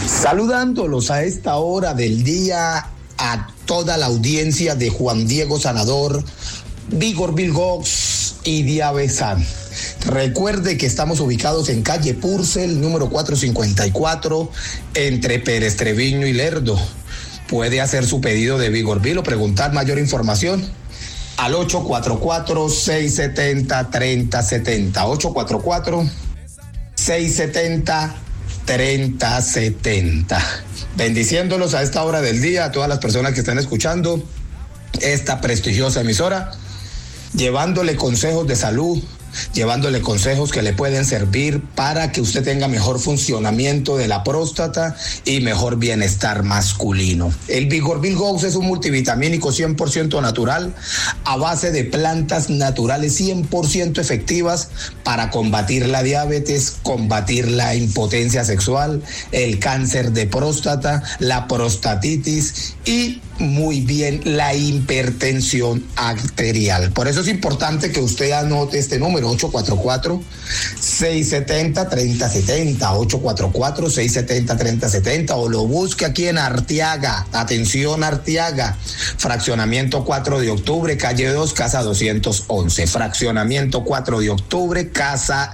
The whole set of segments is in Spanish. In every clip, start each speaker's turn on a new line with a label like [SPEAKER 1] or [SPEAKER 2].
[SPEAKER 1] Saludándolos a esta hora del día a toda la audiencia de Juan Diego Sanador, Vigor Bilgox y Diabesan. Recuerde que estamos ubicados en calle Purcell, número 454, entre Pérez Treviño y Lerdo. Puede hacer su pedido de Vigor Bill o preguntar mayor información al 844-670-3070. 844-670-3070. Bendiciéndolos a esta hora del día a todas las personas que están escuchando esta prestigiosa emisora, llevándole consejos de salud, llevándole consejos que le pueden servir para que usted tenga mejor funcionamiento de la próstata y mejor bienestar masculino. El Vigor Bilgox es un multivitamínico 100% natural a base de plantas naturales 100% efectivas para combatir la diabetes, combatir la impotencia sexual, el cáncer de próstata, la prostatitis y muy bien la hipertensión arterial. Por eso es importante que usted anote este número, 844-670-3070, 844-670-3070, o lo busque aquí en Arteaga. Atención, Arteaga, fraccionamiento 4 de octubre, calle 2, casa 211, fraccionamiento 4 de octubre, casa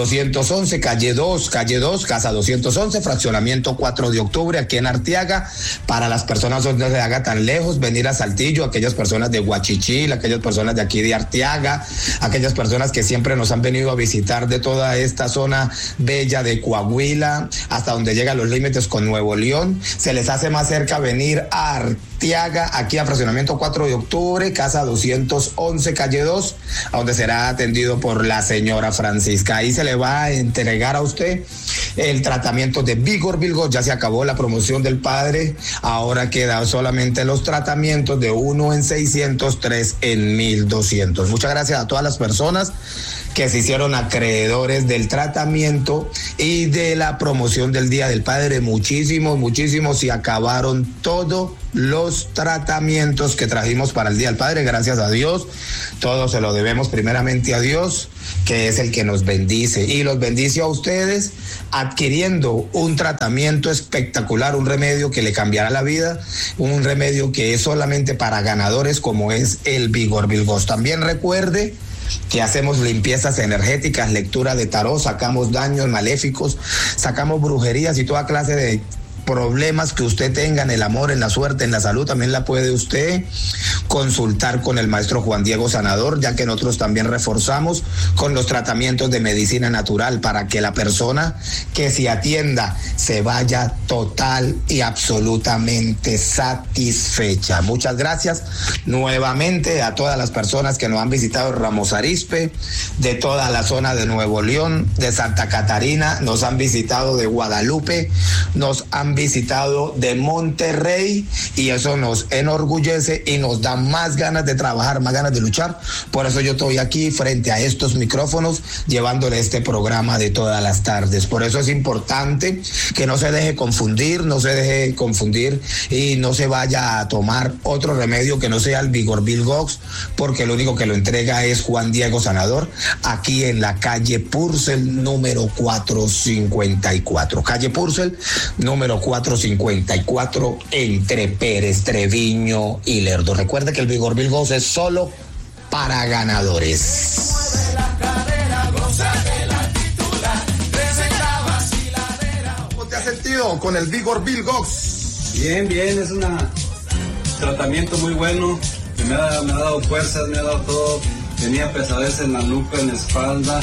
[SPEAKER 1] 211, calle 2, casa 211, fraccionamiento 4 de octubre, aquí en Arteaga. Para las personas donde se haga tan lejos, venir a Saltillo, aquellas personas de Guachichil, aquellas personas de aquí de Arteaga, aquellas personas que siempre nos han venido a visitar de toda esta zona bella de Coahuila, hasta donde llegan los límites con Nuevo León, se les hace más cerca venir a Arteaga, aquí a fraccionamiento 4 de octubre, casa 211, calle 2, a donde será atendido por la señora Francisca. Ahí se le va a entregar a usted el tratamiento de Vigor Bilgox. Ya se acabó la promoción del padre, ahora quedan solamente los tratamientos de 1 en 600, 3 en 1200. Muchas gracias a todas las personas que se hicieron acreedores del tratamiento y de la promoción del Día del Padre. Muchísimos, y acabaron todos los tratamientos que trajimos para el Día del Padre. Gracias a Dios, todo se lo debemos primeramente a Dios, que es el que nos bendice, y los bendice a ustedes adquiriendo un tratamiento espectacular, un remedio que le cambiará la vida, un remedio que es solamente para ganadores, como es el Vigor Bilgox. También recuerde que hacemos limpiezas energéticas, lectura de tarot, sacamos daños maléficos, sacamos brujerías y toda clase de problemas que usted tenga en el amor, en la suerte, en la salud. También la puede usted consultar con el maestro Juan Diego Sanador, ya que nosotros también reforzamos con los tratamientos de medicina natural para que la persona que se atienda se vaya total y absolutamente satisfecha. Muchas gracias nuevamente a todas las personas que nos han visitado Ramos Arizpe, de toda la zona de Nuevo León, de Santa Catarina, nos han visitado de Guadalupe, nos han visitado de Monterrey, y eso nos enorgullece y nos da más ganas de trabajar, más ganas de luchar. Por eso yo estoy aquí frente a estos micrófonos llevándole este programa de todas las tardes. Por eso es importante que no se deje confundir y no se vaya a tomar otro remedio que no sea el Vigor Bilgox, porque lo único que lo entrega es Juan Diego Sanador, aquí en la calle Purcell número 454, calle Purcell número 454, entre Pérez Treviño y Lerdo. Recuerde que el Vigor Bilgox es solo para ganadores. ¿Cómo te has sentido con el Vigor Bilgox?
[SPEAKER 2] Bien, es un tratamiento muy bueno, que me ha dado fuerzas, me ha dado todo. Tenía pesadez en la nuca, en la espalda,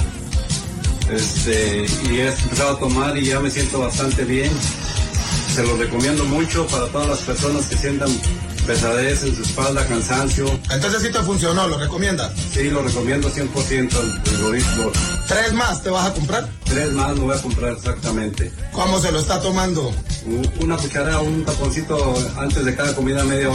[SPEAKER 2] y he empezado a tomar y ya me siento bastante bien. Se lo recomiendo mucho para todas las personas que sientan pesadez en su espalda, cansancio.
[SPEAKER 1] Entonces sí te funcionó, ¿lo recomiendas?
[SPEAKER 2] Sí, lo recomiendo 100%, el Gorismo.
[SPEAKER 1] 3 más te vas a comprar.
[SPEAKER 2] 3 más lo voy a comprar, exactamente.
[SPEAKER 1] ¿Cómo se lo está tomando?
[SPEAKER 2] Una cucharada, un taponcito antes de cada comida, media hora.